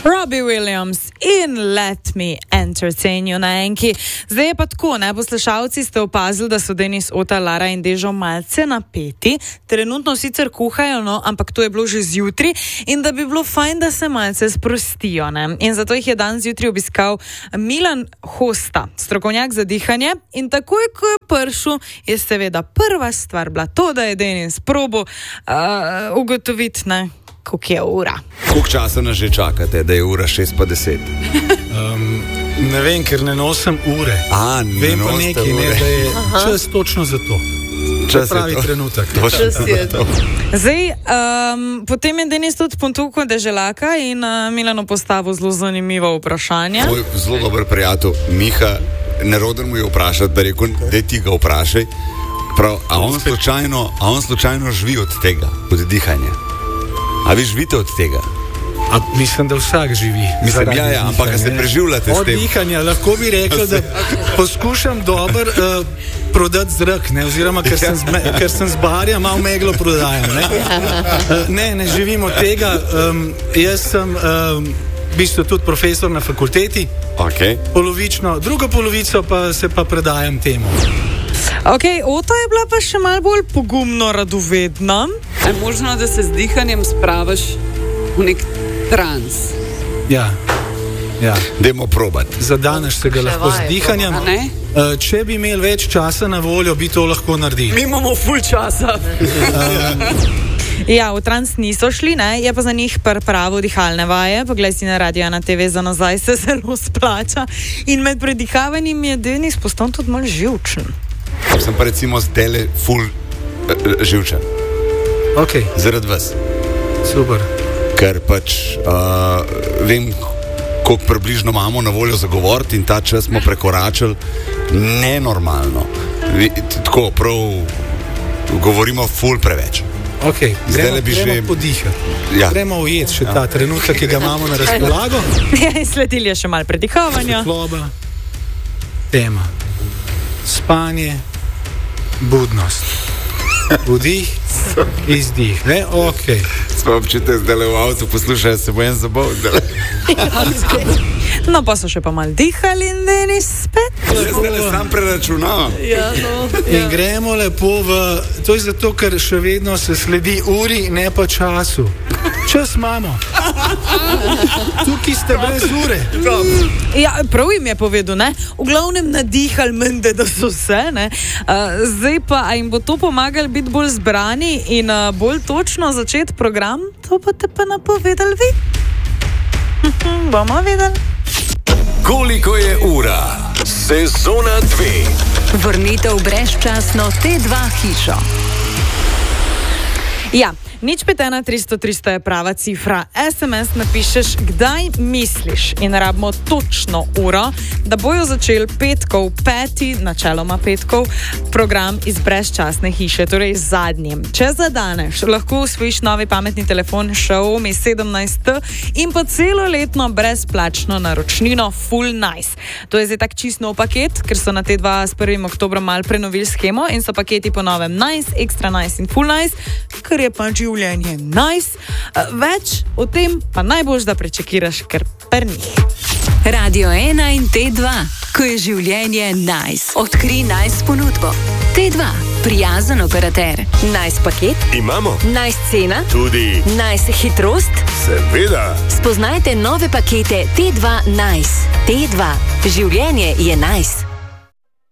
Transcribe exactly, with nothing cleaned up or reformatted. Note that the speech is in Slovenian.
Robbie Williams in Let Me Entertain You na enki. Zdaj je pa tako, ne, poslušalci ste opazili, da so Denis, Ota, Lara in Dežo malce napeti. Trenutno sicer kuhajo, no, ampak to je bilo že zjutraj in da bi bilo fajn, da se malce sprostijo, ne. In zato jih je dan zjutraj obiskal Milan Hosta, strokovnjak za dihanje, in takoj, ko je prišel, je seveda prva stvar bila to, da je Denis probal uh, ugotoviti, ne, koliko je ura. Koliko časa nas že čakate, da je ura šest pa deset? Um, ne vem, ker ne nosim ure. A, ne vem pa nekaj, ne, da je čas točno za to. Čas pravi je to. Trenutek. Čas je to. Zdaj, um, potem je Denis tudi pontukal deželaka in uh, Milano postavil zelo zanimivo vprašanje. Moj zelo dober prijatelj Miha, neroden mu je vprašati, da rekel, da ti ga vprašaj. Prav, a on slučajno, a on slučajno živi od tega, od dihanja? A vi živite od tega? A, mislim, da vsak živi. Mislim, ja, ja, ampak se preživljate od s tem. Od dihanja, lahko bi rekel, da poskušam dobro uh, prodati zrak, ne, oziroma ker sem, zme, ker sem z barja, malo meglo prodajam. Ne, uh, ne, ne živim od tega. Um, jaz sem um, v bistvu tudi profesor na fakulteti, okay. Polovično, drugo polovico pa se pa predajam temu. Ok, Ota je bila pa še malo bolj pogumno radovedna. Je možno, da se z dihanjem spraviš v nek trans? Ja, ja. Dajmo probati. Zadaneš se ga lahko z dihanjem. Uh, če bi imeli več časa na voljo, bi to lahko naredili. Mi imamo ful časa. Ja, v trans niso šli, ne? Je pa za njih pravo dihalne vaje. Poglej si na Radio na te ve za nazaj, se zelo splača. In med predihavanjem je Denis postal tudi malo živčen. Sem pa recimo zdajle ful uh, živčen. Ok. Zaradi vas. Super. Ker pač uh, vem, koliko približno imamo na voljo za govoriti in ta čas smo prekoračili nenormalno. Vi, tako prav govorimo ful preveč. Ok, gremo, bi gremo že... podihati. Ja. Gremo ujeti še ja. ta trenutek, ki ga imamo na razpolago. Ja, sledili je še malo predihavanja. Svetloba, tema, spanje, budnost. Vdih, izdih, ne? Ok. Smo občute zdaj v avtu, poslušaj, se bojem zabol. No, pa so še pa malo dihali in Denis spet. Jaz zdaj le sam preračunavam. Ja, no, ja. In gremo lepo v... To je zato, ker še vedno se sledi uri, ne pa času. Čas imamo. Tukaj ste brez ure. Ja, prav jim je povedal, ne? V glavnem nadihali mende, da so vse, ne? Uh, zdaj pa, a jim bo to pomagalo biti bolj zbrani in uh, bolj točno začeti program? To pa te pa napovedali vi. Bomo vedeli. Koliko je ura? Sezona dve. Vrnitev brezčasno T dva hišo. Ja, nič pet ena tristo tristo je prava cifra. es em es napišeš, kdaj misliš, in rabimo točno uro, da bojo začeli petkov, peti, načeloma petkov, program iz brezčasne hiše, torej zadnjim. Če zadaneš, lahko usvojiš novi pametni telefon Xiaomi sedemnajst T in pa celoletno brezplačno naročnino Full Nice. To je zdaj tak čist nov paket, ker so na T dva s prvim oktobrom mal prenovili schemo in so paketi po novem Nice, Extra Nice in Full Nice, ker je pa življenje nice. Več o tem pa najbolj, da prečekiraš, ker per njih. Radio ena in T dva, ko je življenje nice. Odkri nice ponudbo. T dva, prijazen operater. Nice paket? Imamo. Nice cena? Tudi. Nice hitrost? Seveda. Spoznajte nove pakete T dva Nice. T dva, življenje je nice.